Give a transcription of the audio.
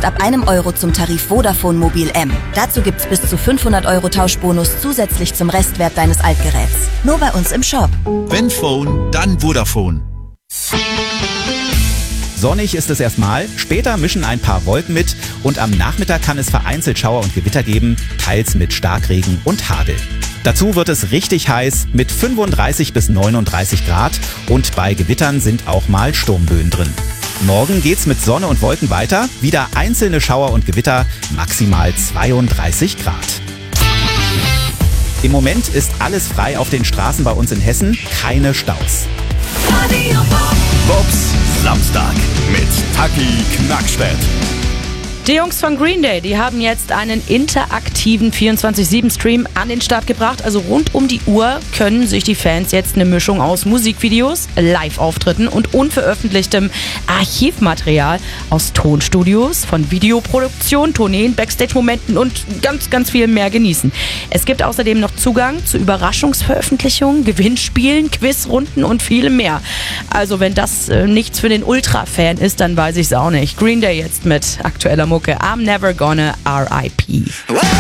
jetzt ab 1 Euro zum Tarif Vodafone Mobil M. Dazu gibt's bis zu 500 Euro Tauschbonus zusätzlich zum Restwert deines Altgeräts. Nur bei uns im Shop. Wenn Phone, dann Vodafone. Sonnig ist es erstmal, später mischen ein paar Wolken mit und am Nachmittag kann es vereinzelt Schauer und Gewitter geben, teils mit Starkregen und Hagel. Dazu wird es richtig heiß mit 35 bis 39 Grad und bei Gewittern sind auch mal Sturmböen drin. Morgen geht's mit Sonne und Wolken weiter, wieder einzelne Schauer und Gewitter, maximal 32 Grad. Im Moment ist alles frei auf den Straßen bei uns in Hessen, keine Staus. Bobs Samstag mit Taki Knackstedt. Die Jungs von Green Day, die haben jetzt einen interaktiven 24/7-Stream an den Start gebracht. Also rund um die Uhr können sich die Fans jetzt eine Mischung aus Musikvideos, Live-Auftritten und unveröffentlichtem Archivmaterial aus Tonstudios, von Videoproduktion, Tourneen, Backstage-Momenten und ganz, ganz viel mehr genießen. Es gibt außerdem noch Zugang zu Überraschungsveröffentlichungen, Gewinnspielen, Quizrunden und vielem mehr. Also wenn das nichts für den Ultra-Fan ist, dann weiß ich es auch nicht. Green Day jetzt mit aktueller Mucke I'm Never Gonna R.I.P.